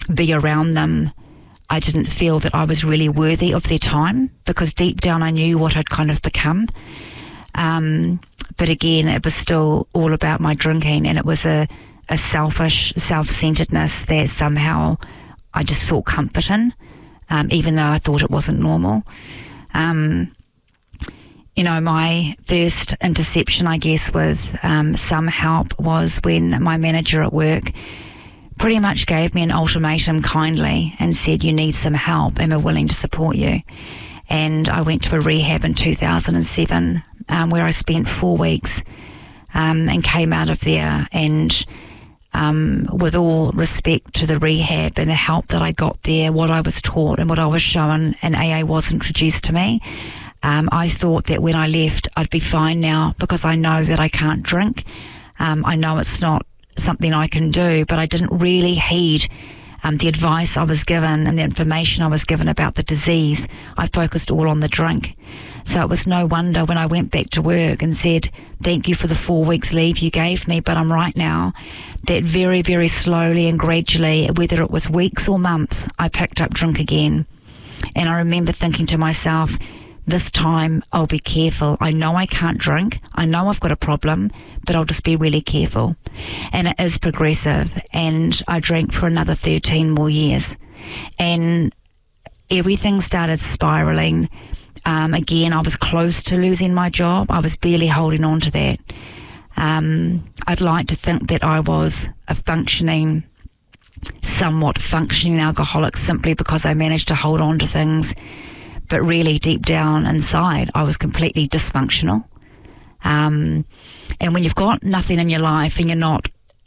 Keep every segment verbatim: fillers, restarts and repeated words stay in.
be around them, I didn't feel that I was really worthy of their time, because deep down I knew what I'd kind of become. Um, but again, it was still all about my drinking, and it was a, a selfish, self-centeredness that somehow I just sought comfort in, um, even though I thought it wasn't normal. Um, you know, my first interception, I guess, with um, some help was when my manager at work pretty much gave me an ultimatum kindly and said, you need some help and we're willing to support you. And I went to a rehab in two thousand seven um, where I spent four weeks um, and came out of there, and um, with all respect to the rehab and the help that I got there, what I was taught and what I was shown, and A A was introduced to me, um, I thought that when I left I'd be fine now, because I know that I can't drink. Um, I know it's not something I can do, but I didn't really heed um, the advice I was given and the information I was given about the disease. I focused all on the drink. So it was no wonder when I went back to work and said, thank you for the four weeks leave you gave me, but I'm right now, that very, very slowly and gradually, whether it was weeks or months, I picked up drink again. And I remember thinking to myself, this time I'll be careful. I know I can't drink. I know I've got a problem, but I'll just be really careful. And it is progressive. And I drank for another thirteen more years. And everything started spiraling. Um, again, I was close to losing my job. I was barely holding on to that. Um, I'd like to think that I was a functioning, somewhat functioning alcoholic simply because I managed to hold on to things. But really deep down inside, I was completely dysfunctional. Um, and when you've got nothing in your life and you're not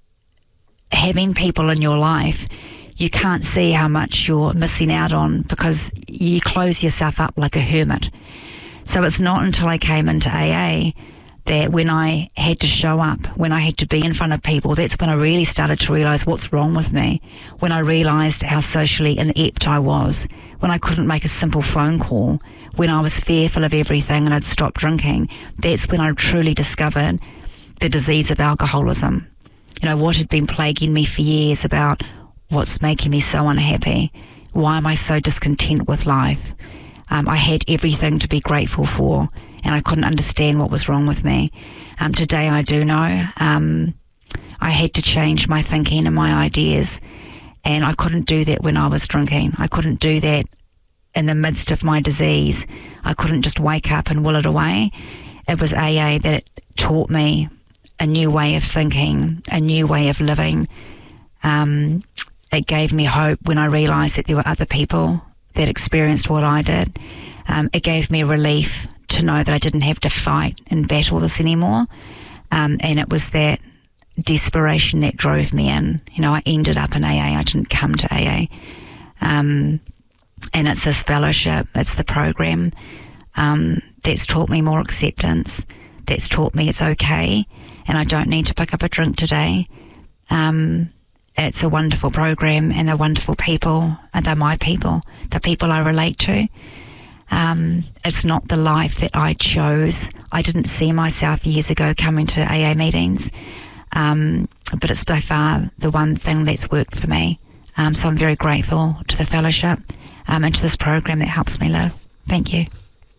having people in your life, you can't see how much you're missing out on, because you close yourself up like a hermit. So it's not until I came into A A that when I had to show up, when I had to be in front of people, that's when I really started to realise what's wrong with me. When I realised how socially inept I was, when I couldn't make a simple phone call, when I was fearful of everything and I'd stopped drinking, that's when I truly discovered the disease of alcoholism. You know, what had been plaguing me for years about what's making me so unhappy, why am I so discontent with life? Um, I had everything to be grateful for, and I couldn't understand what was wrong with me. Um, today I do know. Um, I had to change my thinking and my ideas, and I couldn't do that when I was drinking. I couldn't do that in the midst of my disease. I couldn't just wake up and will it away. It was A A that taught me a new way of thinking, a new way of living. Um, it gave me hope when I realised that there were other people that experienced what I did. Um, it gave me relief to know that I didn't have to fight and battle this anymore. Um, and it was that desperation that drove me in. You know, I ended up in A A. I didn't come to A A. Um, and it's this fellowship, it's the program um, that's taught me more acceptance, that's taught me it's okay and I don't need to pick up a drink today. Um, it's a wonderful program, and they're wonderful people, and they're my people, the people I relate to. Um, it's not the life that I chose. I didn't see myself years ago coming to A A meetings, um, but it's by far the one thing that's worked for me. Um, so I'm very grateful to the fellowship um, and to this program that helps me live. Thank you.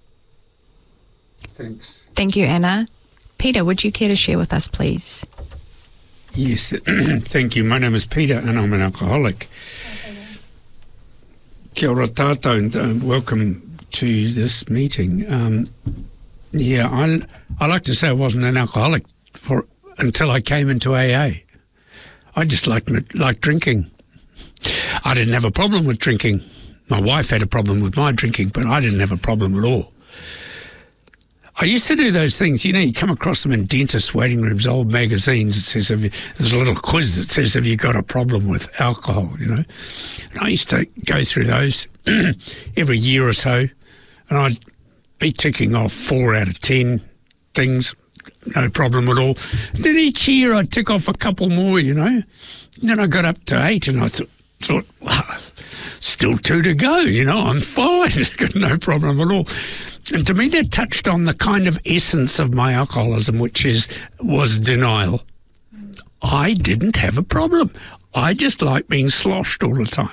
Thanks. Thank you, Anna. Peter, would you care to share with us, please? Yes, thank you. My name is Peter and I'm an alcoholic. Kia ora tātou, and uh, welcome to this meeting. Um, yeah, I, I like to say I wasn't an alcoholic for until I came into A A. I just liked, liked drinking. I didn't have a problem with drinking. My wife had a problem with my drinking, but I didn't have a problem at all. I used to do those things, you know, you come across them in dentist waiting rooms, old magazines. It says, have you, there's a little quiz that says, have you got a problem with alcohol, you know? And I used to go through those every year or so, and I'd be ticking off four out of ten things, no problem at all. And then each year I'd tick off a couple more, you know? And then I got up to eight, and I th- thought, wow, still two to go, you know, I'm fine, got no problem at all. And to me, that touched on the kind of essence of my alcoholism, which is was denial. I didn't have a problem. I just liked being sloshed all the time.